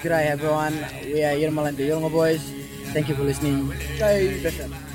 Goodbye, everyone. We are Yermal and the Young Boys. Thank you for listening. Bye.